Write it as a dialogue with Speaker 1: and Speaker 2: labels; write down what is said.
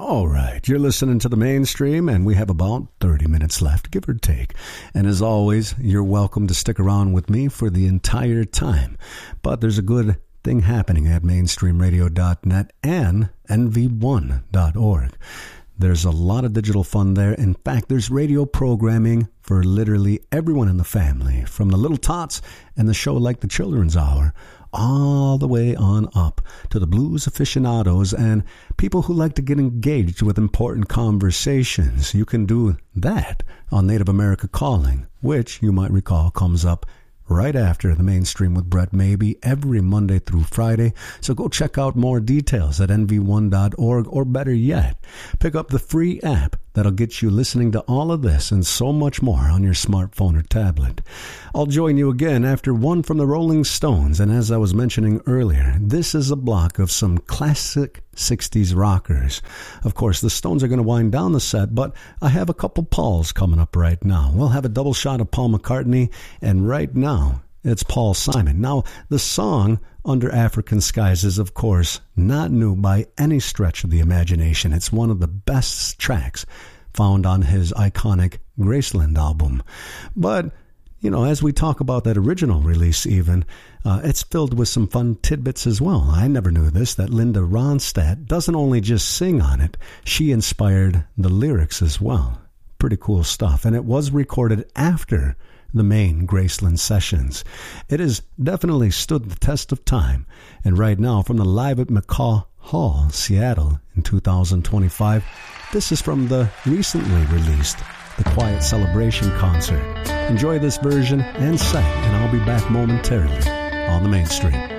Speaker 1: All right, you're listening to the Mainstream, and we have about 30 minutes left, give or take. And as always, you're welcome to stick around with me for the entire time. But there's a good thing happening at mainstreamradio.net and nv1.org. There's a lot of digital fun there. In fact, there's radio programming for literally everyone in the family, from the little tots and the show like the Children's Hour, all the way on up to the blues aficionados and people who like to get engaged with important conversations. You can do that on Native America Calling, which you might recall comes up right after the Mainstream with Brett Maybe every Monday through Friday. So go check out more details at nv1.org, or better yet, pick up the free app that'll get you listening to all of this and so much more on your smartphone or tablet. I'll join you again after one from the Rolling Stones, and as I was mentioning earlier, this is a block of some classic 60s rockers. Of course, the Stones are going to wind down the set, but I have a couple Pauls coming up right now. We'll have a double shot of Paul McCartney, and right now, it's Paul Simon. Now, the song Under African Skies is, of course, not new by any stretch of the imagination. It's one of the best tracks found on his iconic Graceland album. But, you know, as we talk about that original release even, it's filled with some fun tidbits as well. I never knew this, that Linda Ronstadt doesn't only just sing on it, she inspired the lyrics as well. Pretty cool stuff. And it was recorded after the main Graceland sessions. It has definitely stood the test of time. And right now, from the Live at McCaw Hall, Seattle in 2025, this is from the recently released The Quiet Celebration concert. Enjoy this version and set, and I'll be back momentarily on the Mainstream.